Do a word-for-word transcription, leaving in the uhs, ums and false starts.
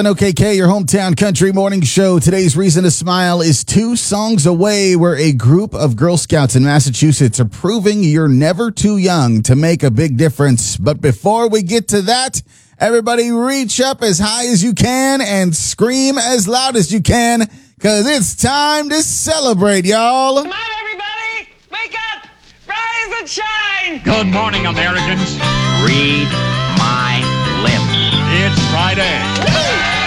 O K K, your hometown country morning show. Today's reason to smile is two songs away, where a group of Girl Scouts in Massachusetts are proving you're never too young to make a big difference. But before we get to that, everybody reach up as high as you can and scream as loud as you can, because it's time to celebrate, y'all. Come on, everybody! Wake up! Rise and shine! Good morning, Americans. Read my lips. It's Friday. Woo!